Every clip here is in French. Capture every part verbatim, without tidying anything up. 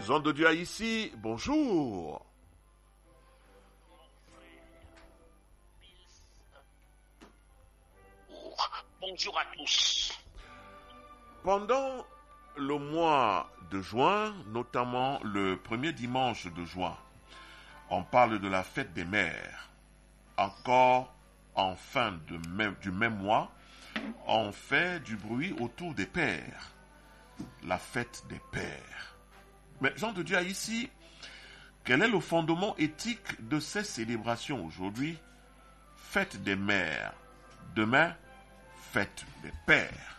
Jean de Dieu ici, bonjour. Bonjour à tous. Pendant le mois de juin, notamment le premier dimanche de juin, on parle de la fête des mères. Encore en fin de même, du même mois, on fait du bruit autour des pères. La fête des pères. Mais Jean de Dieu a ici, quel est le fondement éthique de ces célébrations aujourd'hui? Fête des mères. Demain, fête des pères.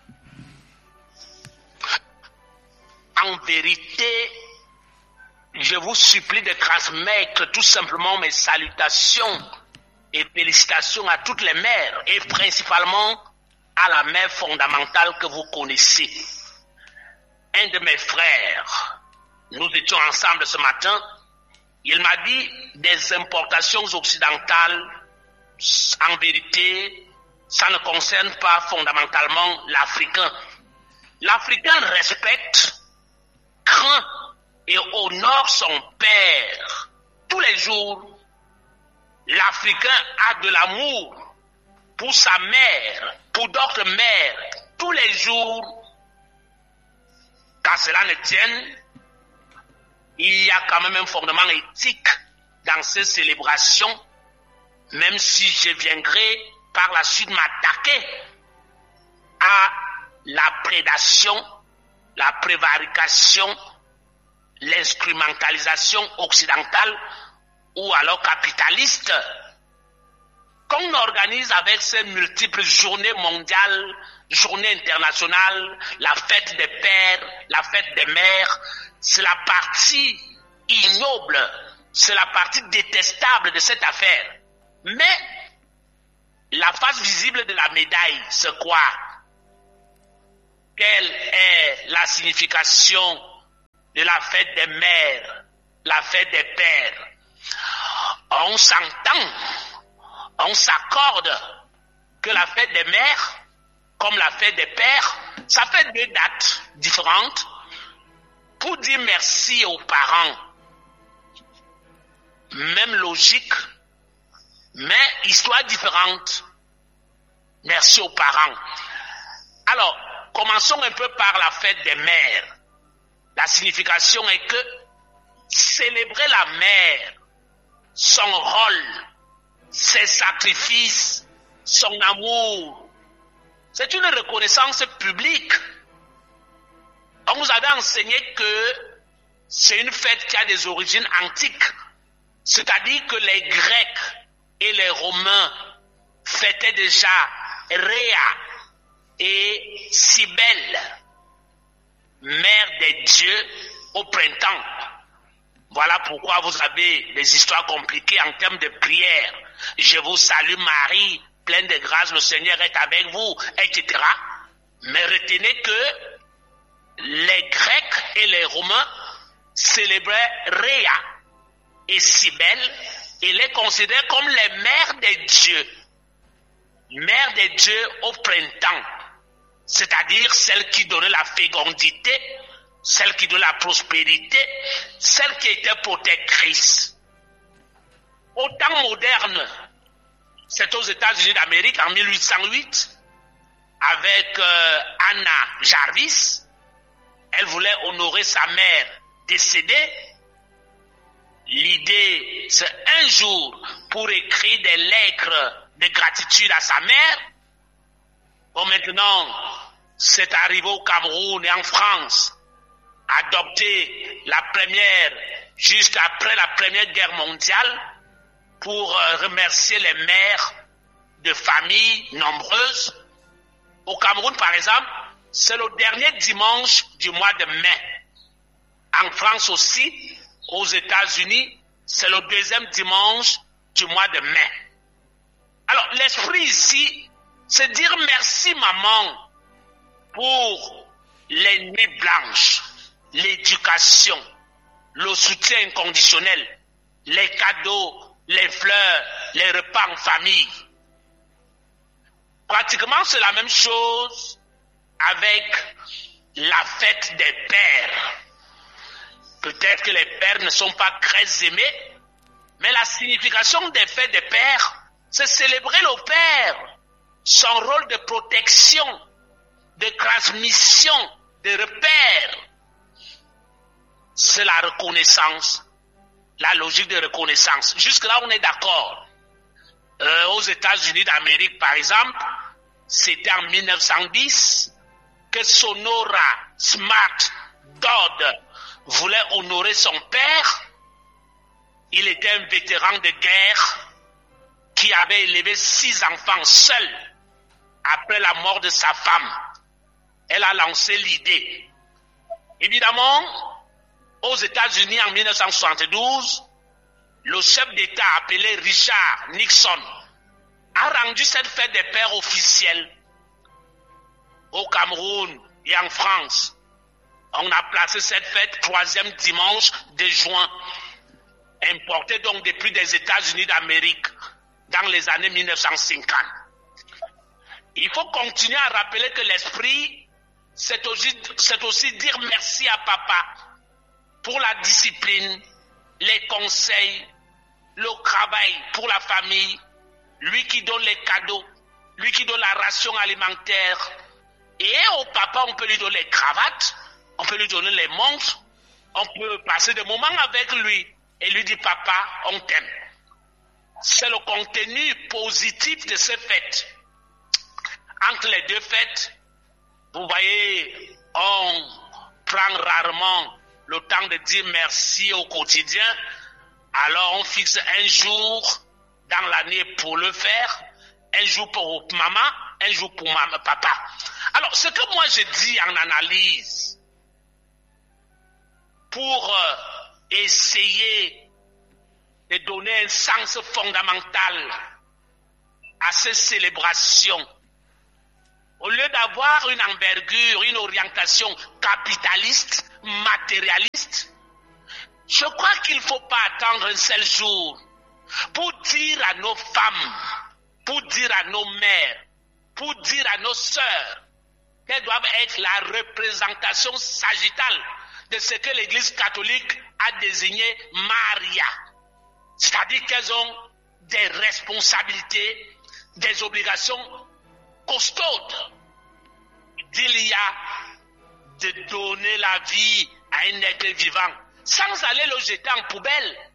En vérité, je vous supplie de transmettre tout simplement mes salutations et félicitations à toutes les mères et principalement à la mère fondamentale que vous connaissez. Un de mes frères, nous étions ensemble ce matin, il m'a dit des importations occidentales, en vérité, ça ne concerne pas fondamentalement l'Africain. L'Africain respecte, craint et honore son père. Tous les jours, l'Africain a de l'amour pour sa mère, pour d'autres mères. Tous les jours, qu'à cela ne tienne, il y a quand même un fondement éthique dans ces célébrations, même si je viendrai par la suite m'attaquer à la prédation, la prévarication, l'instrumentalisation occidentale ou alors capitaliste qu'on organise avec ces multiples journées mondiales, journées internationales, la fête des pères, la fête des mères. C'est la partie ignoble, c'est la partie détestable de cette affaire. Mais la face visible de la médaille, c'est quoi? Quelle est la signification de la fête des mères, la fête des pères? On s'entend, on s'accorde que la fête des mères, comme la fête des pères, ça fait deux dates différentes pour dire merci aux parents. Même logique, mais histoire différente. Merci aux parents. Alors, commençons un peu par la fête des mères. La signification est que célébrer la mère, son rôle, ses sacrifices, son amour, c'est une reconnaissance publique. On nous avait enseigné que c'est une fête qui a des origines antiques. C'est-à-dire que les Grecs et les Romains fêtaient déjà Rhea et Cybèle, mère des dieux, au printemps. Voilà pourquoi vous avez des histoires compliquées en termes de prière. Je vous salue Marie, pleine de grâce, le Seigneur est avec vous, et cetera. Mais retenez que les Grecs et les Romains célébraient Rhea et Cybèle et les considéraient comme les mères des dieux. Mères des dieux au printemps, c'est-à-dire celles qui donnaient la fécondité, celles qui donnaient la prospérité, celles qui étaient protectrices. Au temps moderne, c'est aux États-Unis d'Amérique en mille huit cent huit, avec euh, Anna Jarvis. Elle voulait honorer sa mère décédée. L'idée, c'est un jour pour écrire des lettres de gratitude à sa mère. Bon, maintenant, c'est arrivé au Cameroun et en France, adopté la première, juste après la Première Guerre mondiale, pour euh, remercier les mères de familles nombreuses. Au Cameroun, par exemple, c'est le dernier dimanche du mois de mai. En France aussi, aux États-Unis, c'est le deuxième dimanche du mois de mai. Alors, l'esprit ici, c'est dire merci maman pour les nuits blanches, l'éducation, le soutien inconditionnel, les cadeaux, les fleurs, les repas en famille. Pratiquement, c'est la même chose avec la fête des pères. Peut-être que les pères ne sont pas très aimés, mais la signification des fêtes des pères, c'est célébrer le père, son rôle de protection, de transmission, de repère. C'est la reconnaissance, la logique de reconnaissance. Jusque-là, on est d'accord. Euh, aux États-Unis d'Amérique, par exemple, c'était en mille neuf cent dix que Sonora Smart Dodd voulait honorer son père. Il était un vétéran de guerre qui avait élevé six enfants seul après la mort de sa femme. Elle a lancé l'idée. Évidemment, aux États-Unis en mille neuf cent soixante-douze, le chef d'État appelé Richard Nixon a rendu cette fête des pères officielle. Au Cameroun et en France, on a placé cette fête troisième dimanche de juin, importée donc depuis des États-Unis d'Amérique dans les années mille neuf cent cinquante. Il faut continuer à rappeler que l'esprit, c'est aussi, c'est aussi dire merci à papa pour la discipline, les conseils, le travail pour la famille, lui qui donne les cadeaux, lui qui donne la ration alimentaire. Et au papa, on peut lui donner les cravates, on peut lui donner les montres, on peut passer des moments avec lui et lui dire papa, on t'aime. C'est le contenu positif de ces fêtes. Entre les deux fêtes, vous voyez, on prend rarement le temps de dire merci au quotidien. Alors on fixe un jour dans l'année pour le faire, un jour pour maman, un jour pour maman, papa. Alors ce que moi je dis en analyse, pour euh, essayer de donner un sens fondamental à ces célébrations, au lieu d'avoir une envergure, une orientation capitaliste, matérialiste, je crois qu'il ne faut pas attendre un seul jour pour dire à nos femmes, pour dire à nos mères, pour dire à nos sœurs qu'elles doivent être la représentation sagittale de ce que l'Église catholique a désigné Maria. C'est-à-dire qu'elles ont des responsabilités, des obligations costaudes. Il y a de donner la vie à un être vivant sans aller le jeter en poubelle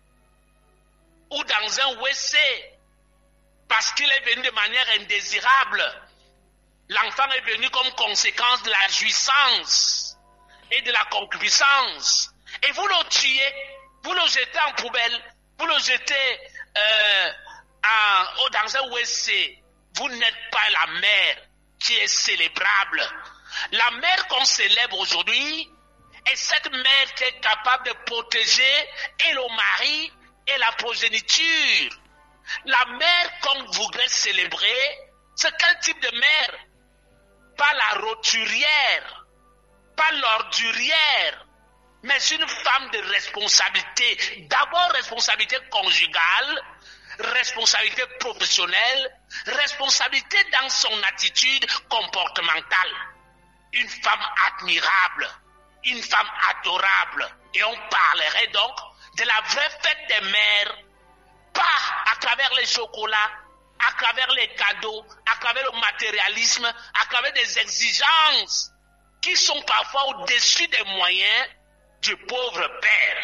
ou dans un W C parce qu'il est venu de manière indésirable. L'enfant est venu comme conséquence de la jouissance et de la concupiscence. Et vous le tuez, vous le jetez en poubelle, vous le jetez euh, en, dans un W C. Vous n'êtes pas la mère qui est célébrable. La mère qu'on célèbre aujourd'hui est cette mère qui est capable de protéger et le mari et la progéniture. La mère qu'on voudrait célébrer, c'est quel type de mère? Pas la roturière, pas l'ordurière, mais une femme de responsabilité. D'abord responsabilité conjugale, responsabilité professionnelle, responsabilité dans son attitude comportementale. Une femme admirable, une femme adorable. Et on parlerait donc de la vraie fête des mères, pas à travers les chocolats, à travers les cadeaux, à travers le matérialisme, à travers des exigences qui sont parfois au-dessus des moyens du pauvre père.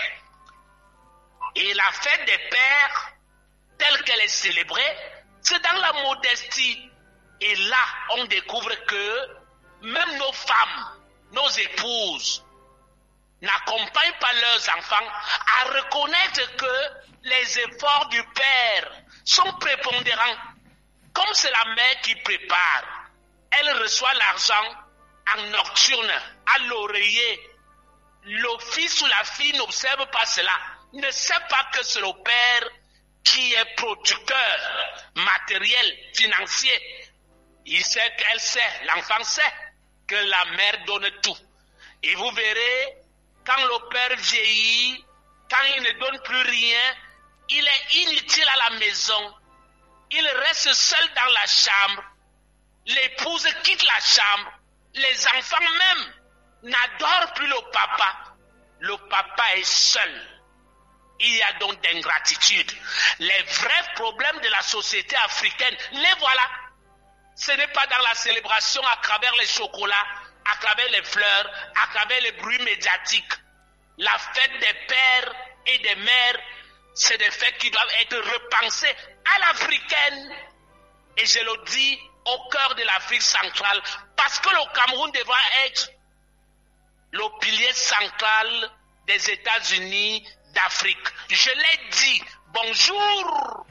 Et la fête des pères, telle qu'elle est célébrée, c'est dans la modestie. Et là, on découvre que même nos femmes, nos épouses, n'accompagnent pas leurs enfants à reconnaître que les efforts du père sont prépondérants. Comme c'est la mère qui prépare, elle reçoit l'argent en nocturne, à l'oreiller. Le fils ou la fille n'observe pas cela, ne sait pas que c'est le père qui est producteur matériel, financier. Il sait qu'elle sait, l'enfant sait que la mère donne tout. Et vous verrez, quand le père vieillit, quand il ne donne plus rien, il est inutile à la maison. Il reste seul dans la chambre. L'épouse quitte la chambre. Les enfants même n'adorent plus le papa. le papa est seul. Il y a donc d'ingratitude. Les vrais problèmes de la société africaine, les voilà. Ce n'est pas dans la célébration à travers les chocolats, à travers les fleurs, à travers les bruits médiatiques. La fête des pères et des mères, c'est des fêtes qui doivent être repensées à l'africaine. Et je le dis au cœur de l'Afrique centrale, parce que le Cameroun devra être le pilier central des États-Unis d'Afrique. Je l'ai dit, bonjour